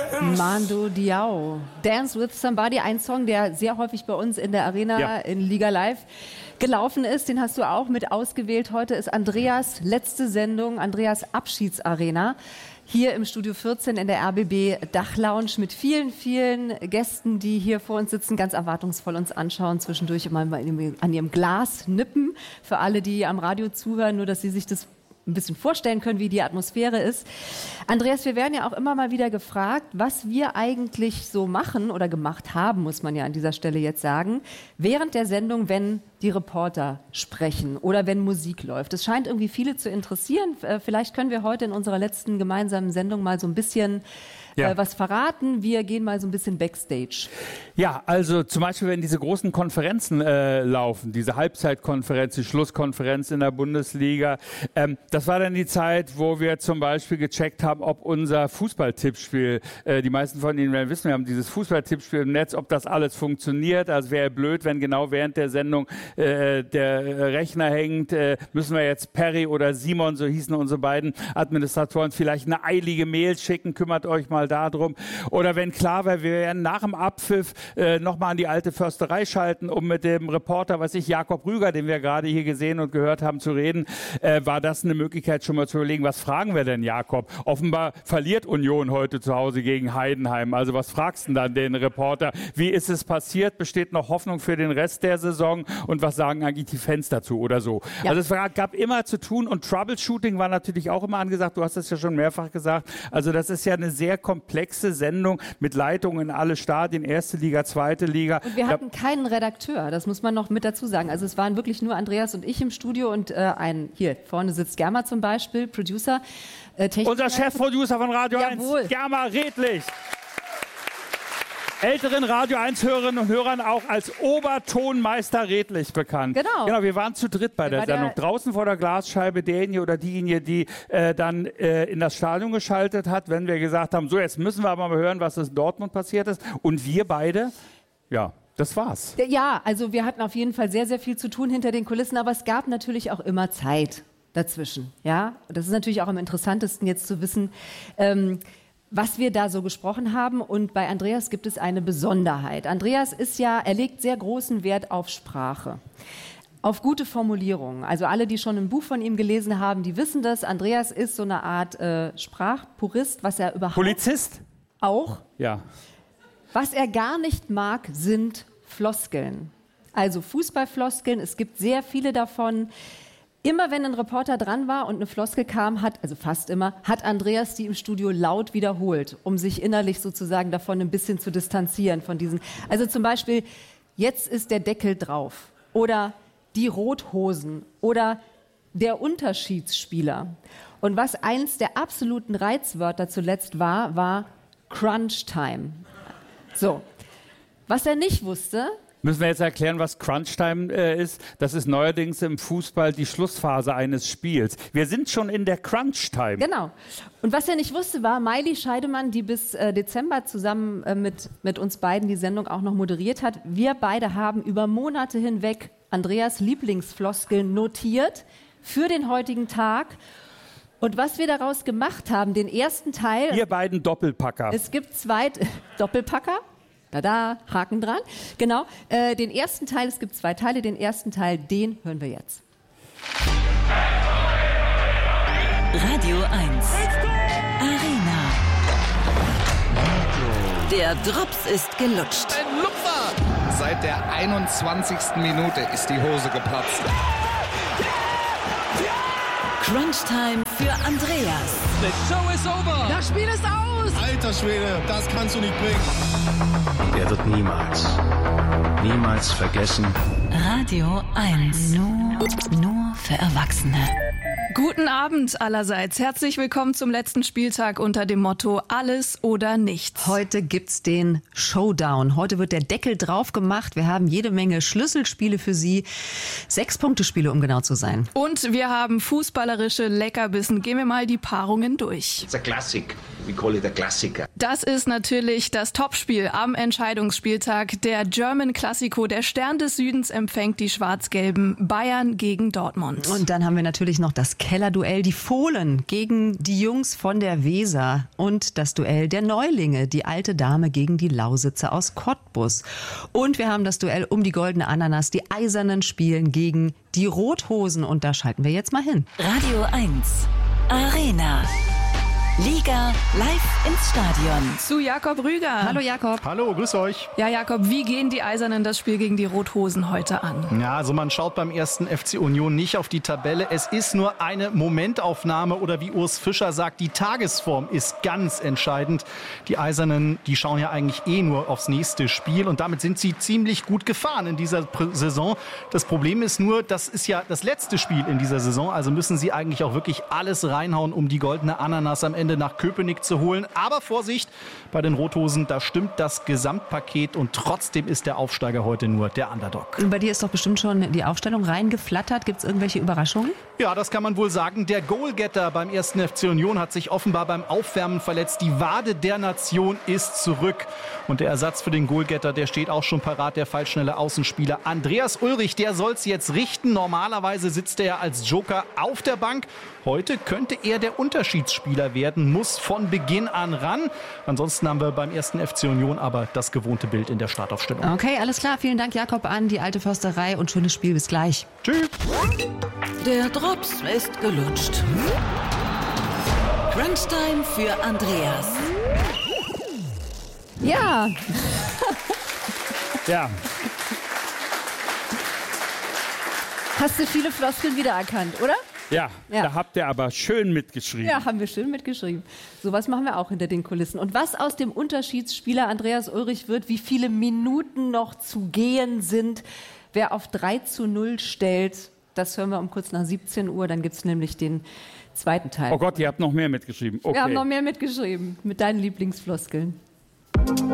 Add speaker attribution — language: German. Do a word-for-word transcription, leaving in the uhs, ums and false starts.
Speaker 1: Mando Diao. Dance with Somebody, ein Song, der sehr häufig bei uns in der Arena ja. in Liga Live gelaufen ist. Den hast du auch mit ausgewählt. Heute ist Andreas letzte Sendung, Andreas Abschiedsarena. Hier im Studio vierzehn in der R B B Dachlounge mit vielen, vielen Gästen, die hier vor uns sitzen, ganz erwartungsvoll uns anschauen, zwischendurch immer an ihrem Glas nippen. Für alle, die am Radio zuhören, nur dass sie sich das ein bisschen vorstellen können, wie die Atmosphäre ist. Andreas, wir werden ja auch immer mal wieder gefragt, was wir eigentlich so machen oder gemacht haben, muss man ja an dieser Stelle jetzt sagen, während der Sendung, wenn die Reporter sprechen oder wenn Musik läuft. Es scheint irgendwie viele zu interessieren. Vielleicht können wir heute in unserer letzten gemeinsamen Sendung mal so ein bisschen ja. äh, was verraten. Wir gehen mal so ein bisschen Backstage.
Speaker 2: Ja, also zum Beispiel, wenn diese großen Konferenzen äh, laufen, diese Halbzeitkonferenz, die Schlusskonferenz in der Bundesliga, ähm, das war dann die Zeit, wo wir zum Beispiel gecheckt haben, ob unser Fußballtippspiel, äh, die meisten von Ihnen werden wissen, wir haben dieses Fußballtippspiel im Netz, ob das alles funktioniert. Also wäre blöd, wenn genau während der Sendung äh, der Rechner hängt, äh, müssen wir jetzt Perry oder Simon, so hießen unsere beiden Administratoren, vielleicht eine eilige Mail schicken, kümmert euch mal darum. Oder wenn klar wäre, wir werden nach dem Abpfiff äh, nochmal an die alte Försterei schalten, um mit dem Reporter, was ich, Jakob Rüger, den wir gerade hier gesehen und gehört haben, zu reden, äh, war das eine Möglichkeit, schon mal zu überlegen, was fragen wir denn, Jakob? Offenbar verliert Union heute zu Hause gegen Heidenheim. Also was fragst du dann den Reporter? Wie ist es passiert? Besteht noch Hoffnung für den Rest der Saison? Und was sagen eigentlich die Fans dazu oder so? Ja. Also es gab immer zu tun und Troubleshooting war natürlich auch immer angesagt. Du hast das ja schon mehrfach gesagt. Also das ist ja eine sehr komplexe Sendung mit Leitungen in alle Stadien, erste Liga, zweite Liga.
Speaker 1: Und wir hatten keinen Redakteur, das muss man noch mit dazu sagen. Also es waren wirklich nur Andreas und ich im Studio und äh, ein, hier vorne sitzt Germa zum Beispiel, Producer. Äh,
Speaker 2: Unser Chefproducer von Radio
Speaker 1: Jawohl.
Speaker 2: eins, Germa Redlich. Älteren Radio eins Hörerinnen und Hörern auch als Obertonmeister Redlich bekannt.
Speaker 1: Genau.
Speaker 2: Genau, wir waren zu dritt bei der Sendung. Der Draußen vor der Glasscheibe derjenige oder diejenige, die äh, dann äh, in das Stadion geschaltet hat, wenn wir gesagt haben, so jetzt müssen wir aber mal hören, was in Dortmund passiert ist. Und wir beide, ja, das war's.
Speaker 1: Ja, also wir hatten auf jeden Fall sehr, sehr viel zu tun hinter den Kulissen, aber es gab natürlich auch immer Zeit dazwischen. Ja, das ist natürlich auch am interessantesten jetzt zu wissen, ähm, was wir da so gesprochen haben. Und bei Andreas gibt es eine Besonderheit. Andreas ist ja, er legt sehr großen Wert auf Sprache, auf gute Formulierungen. Also alle, die schon ein Buch von ihm gelesen haben, die wissen das. Andreas ist so eine Art äh, Sprachpurist, was er überhaupt...
Speaker 2: Polizist?
Speaker 1: Auch.
Speaker 2: Ja.
Speaker 1: Was er gar nicht mag, sind Floskeln. Also Fußballfloskeln, es gibt sehr viele davon. Immer wenn ein Reporter dran war und eine Floskel kam, hat, also fast immer, hat Andreas die im Studio laut wiederholt, um sich innerlich sozusagen davon ein bisschen zu distanzieren von diesen. Also zum Beispiel, jetzt ist der Deckel drauf oder die Rothosen oder der Unterschiedsspieler. Und was eins der absoluten Reizwörter zuletzt war, war Crunch Time. So, was er nicht wusste...
Speaker 2: Müssen wir jetzt erklären, was Crunchtime äh, ist? Das ist neuerdings im Fußball die Schlussphase eines Spiels. Wir sind schon in der Crunchtime.
Speaker 1: Genau. Und was er nicht wusste, war Maili Scheidemann, die bis äh, Dezember zusammen äh, mit, mit uns beiden die Sendung auch noch moderiert hat. Wir beide haben über Monate hinweg Andreas Lieblingsfloskeln notiert für den heutigen Tag. Und was wir daraus gemacht haben, den ersten Teil...
Speaker 2: Ihr beiden Doppelpacker.
Speaker 1: Es gibt zwei... Doppelpacker? Da, da, Haken dran. Genau, äh, den ersten Teil, es gibt zwei Teile, den ersten Teil, den hören wir jetzt.
Speaker 3: Radio eins. Arena. Der Drops ist gelutscht.
Speaker 4: Ein Lupfer! Seit der einundzwanzigsten Minute ist die Hose geplatzt.
Speaker 3: Crunchtime für Andreas.
Speaker 4: The show is over!
Speaker 1: Das Spiel ist aus!
Speaker 5: Alter Schwede, das kannst du nicht bringen.
Speaker 6: Er wird niemals, niemals vergessen.
Speaker 3: Radio eins. Nur, nur für Erwachsene.
Speaker 7: Guten Abend allerseits. Herzlich willkommen zum letzten Spieltag unter dem Motto Alles oder Nichts.
Speaker 1: Heute gibt's den Showdown. Heute wird der Deckel drauf gemacht. Wir haben jede Menge Schlüsselspiele für Sie. Sechs Punktespiele, um genau zu sein.
Speaker 7: Und wir haben fußballerische Leckerbissen. Gehen wir mal die Paarungen durch.
Speaker 6: It's a classic. We call it a Klassiker.
Speaker 7: Das ist natürlich das Topspiel am Entscheidungsspieltag. Der German Classico. Der Stern des Südens empfängt die Schwarz-Gelben. Bayern gegen Dortmund.
Speaker 1: Und dann haben wir natürlich noch das Kellerduell, die Fohlen gegen die Jungs von der Weser und das Duell der Neulinge, die alte Dame gegen die Lausitzer aus Cottbus. Und wir haben das Duell um die goldene Ananas, die Eisernen spielen gegen die Rothosen und da schalten wir jetzt mal hin.
Speaker 3: Radio eins Arena. Liga live ins Stadion.
Speaker 7: Zu Jakob Rüger.
Speaker 1: Hallo Jakob.
Speaker 5: Hallo, grüß euch.
Speaker 7: Ja, Jakob, wie gehen die Eisernen das Spiel gegen die Rothosen heute an?
Speaker 5: Ja, also man schaut beim ersten F C Union nicht auf die Tabelle. Es ist nur eine Momentaufnahme oder wie Urs Fischer sagt, die Tagesform ist ganz entscheidend. Die Eisernen, die schauen ja eigentlich eh nur aufs nächste Spiel und damit sind sie ziemlich gut gefahren in dieser Saison. Das Problem ist nur, das ist ja das letzte Spiel in dieser Saison, also müssen sie eigentlich auch wirklich alles reinhauen, um die goldene Ananas am Ende nach Köpenick zu holen. Aber Vorsicht, bei den Rothosen, da stimmt das Gesamtpaket und trotzdem ist der Aufsteiger heute nur der Underdog.
Speaker 1: Und bei dir ist doch bestimmt schon die Aufstellung reingeflattert. Gibt es irgendwelche Überraschungen?
Speaker 5: Ja, das kann man wohl sagen. Der Goalgetter beim ersten F C Union hat sich offenbar beim Aufwärmen verletzt. Die Wade der Nation ist zurück. Und der Ersatz für den Goalgetter, der steht auch schon parat, der fallschnelle Außenspieler Andreas Ulrich. Der soll es jetzt richten. Normalerweise sitzt er ja als Joker auf der Bank. Heute könnte er der Unterschiedsspieler werden, muss von Beginn an ran. Ansonsten haben wir beim ersten F C Union aber das gewohnte Bild in der Startaufstellung.
Speaker 1: Okay, alles klar. Vielen Dank, Jakob, an die alte Försterei und schönes Spiel. Bis gleich.
Speaker 5: Tschüss.
Speaker 3: Der Drops ist gelutscht. Crunchtime für Andreas.
Speaker 1: Ja.
Speaker 2: Ja.
Speaker 1: Hast du viele Floskeln wiedererkannt, oder?
Speaker 2: Ja,
Speaker 1: Ja.
Speaker 2: da habt ihr aber schön mitgeschrieben.
Speaker 1: Ja, haben wir schön mitgeschrieben. Sowas machen wir auch hinter den Kulissen. Und was aus dem Unterschiedsspieler Andreas Ulrich wird, wie viele Minuten noch zu gehen sind, wer auf drei zu null stellt, das hören wir um kurz nach siebzehn Uhr. Dann gibt es nämlich den zweiten Teil.
Speaker 2: Oh Gott, ihr habt noch mehr mitgeschrieben. Okay.
Speaker 1: Wir haben noch mehr mitgeschrieben mit deinen Lieblingsfloskeln.